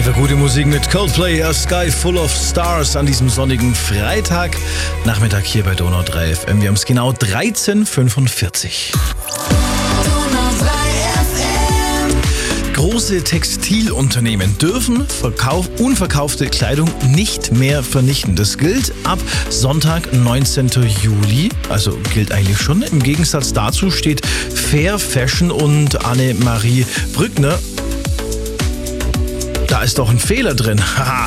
Einfach gute Musik mit Coldplay, A Sky Full of Stars an diesem sonnigen Freitagnachmittag hier bei Donau 3 FM. Wir haben es genau 13:45. Große Textilunternehmen dürfen unverkaufte Kleidung nicht mehr vernichten. Das gilt ab Sonntag, 19. Juli. Also gilt eigentlich schon. Im Gegensatz dazu steht Fair Fashion und Annemarie Brückner. Da ist doch ein Fehler drin. Haha.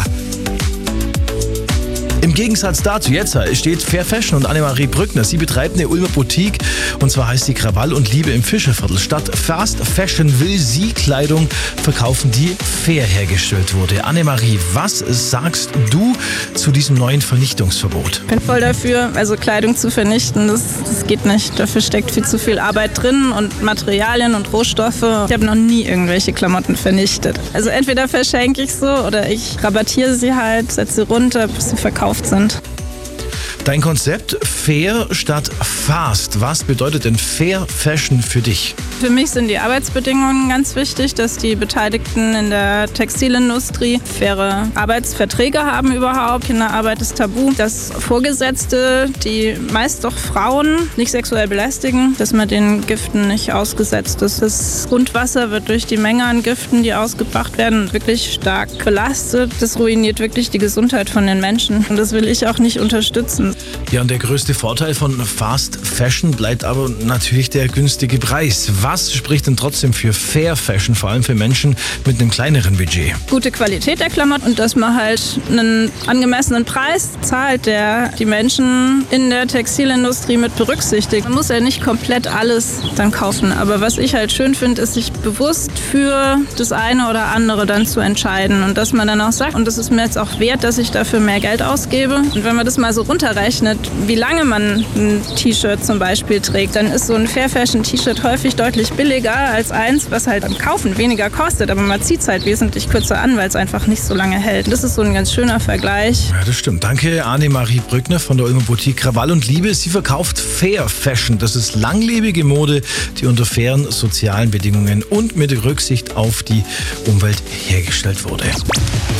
Im Gegensatz dazu, jetzt steht Fair Fashion und Annemarie Brückner. Sie betreibt eine Ulmer Boutique und zwar heißt sie Krawall und Liebe im Fischerviertel. Statt Fast Fashion will sie Kleidung verkaufen, die fair hergestellt wurde. Annemarie, was sagst du zu diesem neuen Vernichtungsverbot? Ich bin voll dafür, also Kleidung zu vernichten, das geht nicht. Dafür steckt viel zu viel Arbeit drin und Materialien und Rohstoffe. Ich habe noch nie irgendwelche Klamotten vernichtet. Also entweder verschenke ich so oder ich rabattiere sie halt, setze sie runter, bis sie verkauft sind. Dein Konzept Fair statt Fast. Was bedeutet denn Fair Fashion für dich? Für mich sind die Arbeitsbedingungen ganz wichtig, dass die Beteiligten in der Textilindustrie faire Arbeitsverträge haben überhaupt. Kinderarbeit ist tabu. Dass Vorgesetzte, die meist doch Frauen, nicht sexuell belästigen, dass man den Giften nicht ausgesetzt ist. Das Grundwasser wird durch die Menge an Giften, die ausgebracht werden, wirklich stark belastet. Das ruiniert wirklich die Gesundheit von den Menschen. Und das will ich auch nicht unterstützen. Ja, und der größte Vorteil von Fast Fashion bleibt aber natürlich der günstige Preis. Was spricht denn trotzdem für Fair Fashion, vor allem für Menschen mit einem kleineren Budget? Gute Qualität der Klamotten und dass man halt einen angemessenen Preis zahlt, der die Menschen in der Textilindustrie mit berücksichtigt. Man muss ja nicht komplett alles dann kaufen, aber was ich halt schön finde, ist, sich bewusst für das eine oder andere dann zu entscheiden und dass man dann auch sagt, und das ist mir jetzt auch wert, dass ich dafür mehr Geld ausgebe. Und wenn man das mal so runterrechnet, wie lange man ein T-Shirt zum Beispiel trägt, dann ist so ein Fair Fashion T-Shirt häufig deutlich billiger als eins, was halt beim Kaufen weniger kostet, aber man zieht es halt wesentlich kürzer an, weil es einfach nicht so lange hält. Das ist so ein ganz schöner Vergleich. Ja, das stimmt. Danke Annemarie Brückner von der Ulmer Boutique Krawall und Liebe. Sie verkauft Fair Fashion. Das ist langlebige Mode, die unter fairen sozialen Bedingungen und mit Rücksicht auf die Umwelt hergestellt wurde.